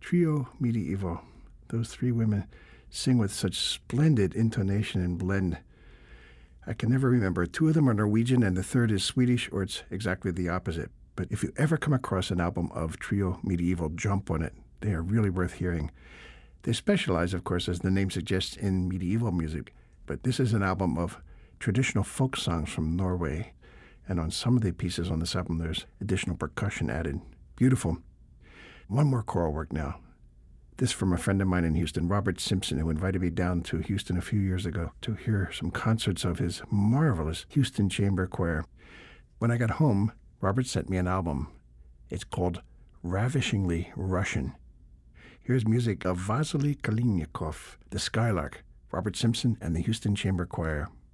Trio Medieval. Those three women sing with such splendid intonation and blend. I can never remember. Two of them are Norwegian and the third is Swedish, or it's exactly the opposite. But if you ever come across an album of Trio Medieval, jump on it. They are really worth hearing. They specialize, of course, as the name suggests, in medieval music. But this is an album of traditional folk songs from Norway. And on some of the pieces on this album, there's additional percussion added. Beautiful. One more choral work now. This from a friend of mine in Houston, Robert Simpson, who invited me down to Houston a few years ago to hear some concerts of his marvelous Houston Chamber Choir. When I got home, Robert sent me an album. It's called Ravishingly Russian. Here's music of Vasily Kalinikov, the Skylark, Robert Simpson, and the Houston Chamber Choir.